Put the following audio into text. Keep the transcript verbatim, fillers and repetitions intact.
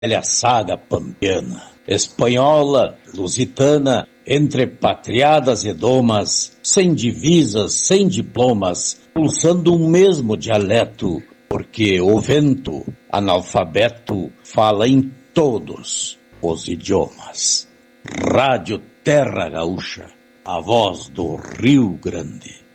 velha saga pampiana, espanhola, lusitana, entre patriadas e domas, sem divisas, sem diplomas, pulsando um mesmo dialeto, porque o vento, analfabeto, fala em todos os idiomas. Rádio Terra Gaúcha, a voz do Rio Grande.